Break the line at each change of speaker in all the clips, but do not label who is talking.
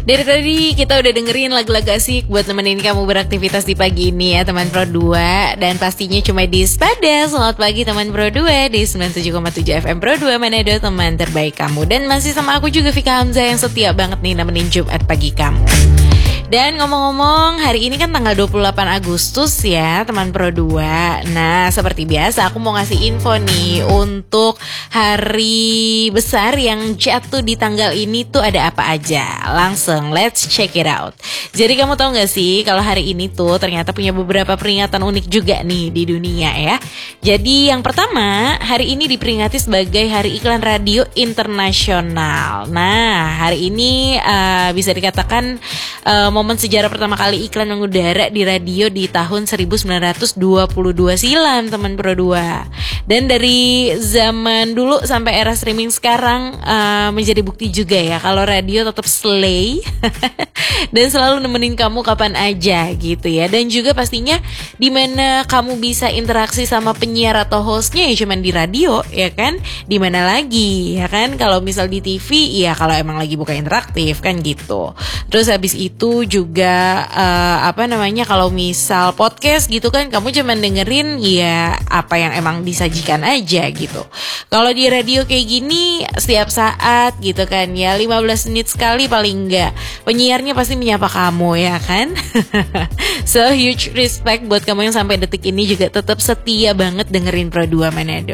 Dari tadi kita udah dengerin lagu-lagu asik buat nemenin kamu beraktivitas di pagi ini ya teman Pro 2. Dan pastinya cuma di Spada. Selamat pagi teman Pro 2 di 97,7 FM Pro 2 Manado, teman terbaik kamu. Dan masih sama aku juga Vika Hamzah yang setia banget nih nemenin Jumat pagi kamu. Dan ngomong-ngomong, hari ini kan tanggal 28 Agustus ya teman Pro 2. Nah seperti biasa aku mau ngasih info nih untuk hari besar yang jatuh di tanggal ini tuh ada apa aja. Langsung let's check it out. Jadi kamu tahu gak sih kalau hari ini tuh ternyata punya beberapa peringatan unik juga nih di dunia ya. Jadi yang pertama, hari ini diperingati sebagai Hari Iklan Radio Internasional. Nah hari ini bisa dikatakan momen sejarah pertama kali iklan mengudara di radio di tahun 1922 silam teman Pro 2. Dan dari zaman dulu sampai era streaming sekarang menjadi bukti juga ya kalau radio tetap slay dan selalu nemenin kamu kapan aja gitu ya. Dan juga pastinya di mana kamu bisa interaksi sama penyiar atau hostnya ya cuman di radio ya kan. Di mana lagi ya kan, kalau misal di TV ya kalau emang lagi buka interaktif kan gitu. Terus habis itu juga kalau misal podcast gitu kan kamu cuman dengerin ya apa yang emang disajikan aja gitu. Kalau di radio kayak gini setiap saat gitu kan ya 15 menit sekali paling enggak penyiarnya pasti menyapa kamu ya kan. So huge respect buat kamu yang sampai detik ini juga tetap setia banget dengerin Pro 2 Manado.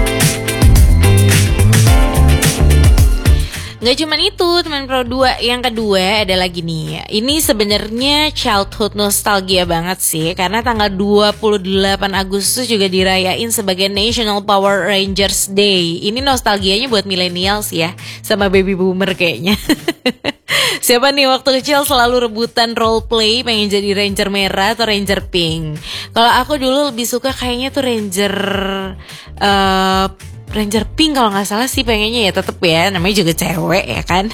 Gak cuman itu teman Pro 2, yang kedua ada lagi nih. Ini sebenarnya childhood nostalgia banget sih, karena tanggal 28 Agustus juga dirayain sebagai National Power Rangers Day. Ini nostalgianya buat millennials ya, sama baby boomer kayaknya. Siapa nih waktu kecil selalu rebutan role play pengen jadi Ranger merah atau Ranger pink? Kalau aku dulu lebih suka kayaknya tuh Ranger pink kalau nggak salah sih pengennya ya, tetep ya namanya juga cewek ya kan.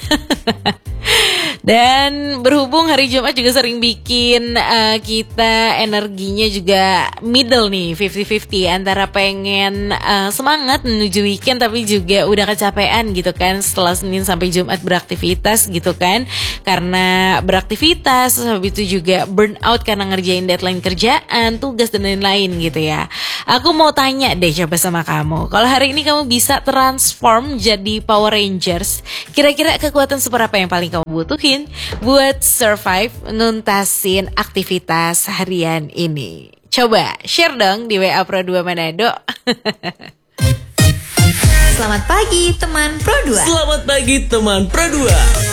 Dan berhubung hari Jumat juga sering bikin kita energinya juga middle nih 50-50 antara pengen semangat menuju weekend tapi juga udah kecapean gitu kan setelah Senin sampai Jumat beraktivitas gitu kan. Karena beraktivitas habis itu juga burn out karena ngerjain deadline kerjaan, tugas dan lain-lain gitu ya. Aku mau tanya deh coba sama kamu, kalau hari ini kamu bisa transform jadi Power Rangers, kira-kira kekuatan super apa yang paling kamu butuhin buat survive nuntasin aktivitas harian ini? Coba share dong di WA Pro 2 Manado.
Selamat pagi teman Pro 2.
Selamat pagi teman Pro 2.